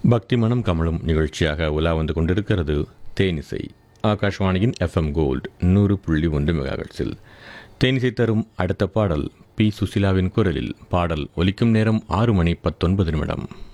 பக்தி மனம் கமலும் நிகழ்ச்சியாக உலா வந்து கொண்டிருக்கிறது தேனிசை. ஆகாஷ்வாணியின் FM கோல்டு 100.1 மெகாஹெர்ட்ஸில் தேனிசை தரும் அடுத்த பாடல் பி. சுசிலாவின் குரலில். பாடல் ஒலிக்கும் நேரம் 6 மணி 19 நிமிடம்.